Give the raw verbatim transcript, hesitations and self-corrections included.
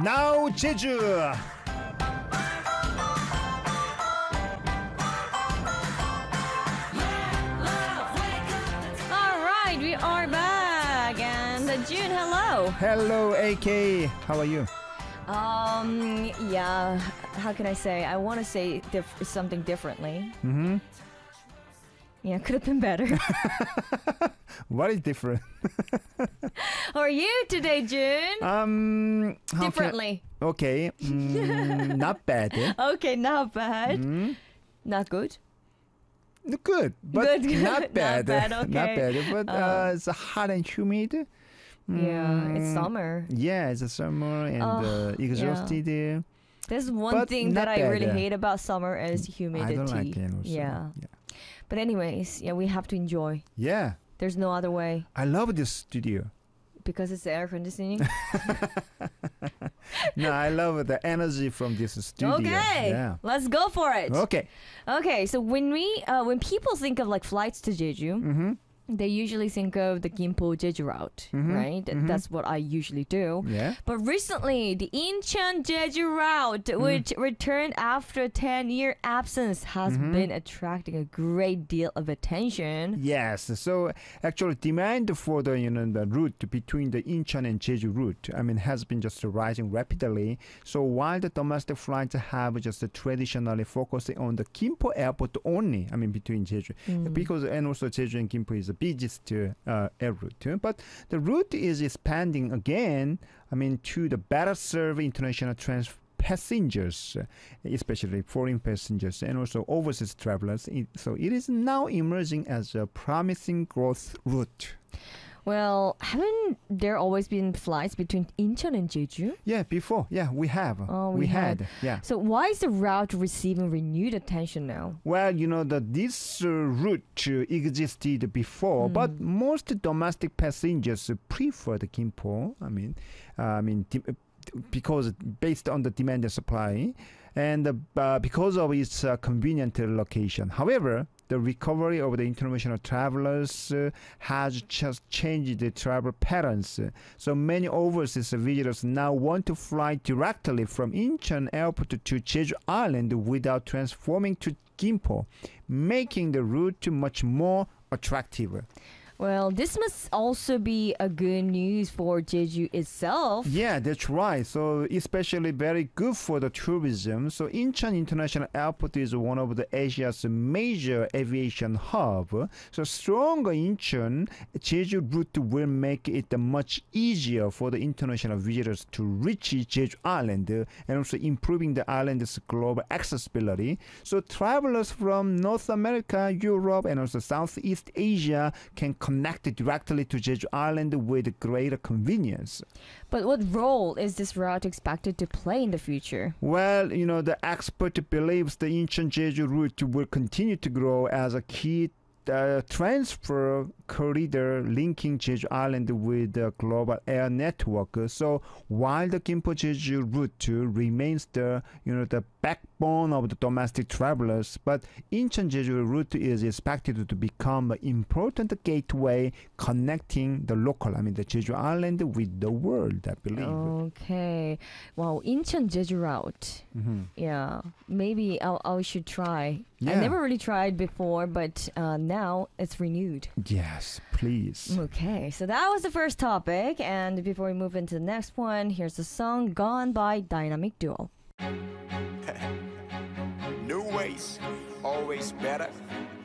Now 제주. All right, we are back, and uh, June, hello. Hello, A K. How are you? Um, yeah. How can I say? I want to say dif- something differently. Mm-hmm. Yeah, could have been better. What is different? How are you today, June? Um, how can- Differently. Okay, mm, not bad. Eh? Okay, not bad. Mm, Not good. good, but Good, good. not Not bad. bad, Not okay. bad, but Uh. uh, it's hot and humid. Yeah, it's Mm, summer. Yeah, it's a summer and Oh, uh, exhausted. uh, There's one But thing that not I really bad. hate about summer is humidity. I don't like it. Also. Yeah. yeah. But anyways, yeah, we have to enjoy. Yeah, There's no other way I love this studio. because it's air conditioning. No, I love the energy from this studio. Okay, Yeah. let's go for it. Okay. Okay, so when we uh, when people think of like flights to Jeju, Mm-hmm. they usually think of the Gimpo Jeju route, Mhm, right? mhm. That's what I usually do. Yeah. But recently, the Incheon Jeju route, Mm. which returned after a ten-year absence, has Mhm. been attracting a great deal of attention. Yes. So actually, demand for the you know the route between the Incheon and Jeju route, I mean, has been just rising rapidly. So while the domestic flights have just traditionally focusing on the Gimpo airport only, I mean, between Jeju, Mm. because and also Jeju and Gimpo is the busiest uh, air route, but the route is expanding again. I mean, to the better serve international trans passengers, uh, especially foreign passengers and also overseas travelers. It- So it is now emerging as a promising growth route. Well, haven't there always been flights between Incheon and Jeju? Yeah, before, yeah, we have. Oh, we had. Yeah. So why is the route receiving renewed attention now? Well, you know that this uh, route uh, existed before, Mm. but most domestic passengers prefer the Gimpo. I mean, uh, I mean, de- because based on the demand and supply, and uh, because of its uh, convenient location. However, the recovery of the international travelers uh, has just changed the travel patterns. So many overseas visitors now want to fly directly from Incheon Airport to Jeju Island without transforming to Gimpo, making the route much more attractive. Well, this must also be a good news for Jeju itself. Yeah, that's right. So especially very good for the tourism. So Incheon International Airport is one of the Asia's major aviation hub. So stronger Incheon Jeju route will make it much easier for the international visitors to reach Jeju Island uh, and also improving the island's global accessibility. So travelers from North America, Europe, and also Southeast Asia can connect directly to Jeju Island with greater convenience. But what role is this route expected to play in the future? Well, you know, the expert believes the Incheon Jeju route will continue to grow as a key uh, transfer corridor linking Jeju Island with the global air network. So while the Gimpo Jeju route remains the you know the backbone of the domestic travelers, but Incheon Jeju route is expected to become an important gateway connecting the local, I mean the Jeju Island with the world, I believe. Okay. Wow, Incheon Jeju route. Mhm. Yeah, maybe I I should try. I Yeah. never really tried before, but uh, now it's renewed. Yes, please. Okay, so that was the first topic, and before we move into the next one, here's the song "Gone" by Dynamic Duo. New ways, always better.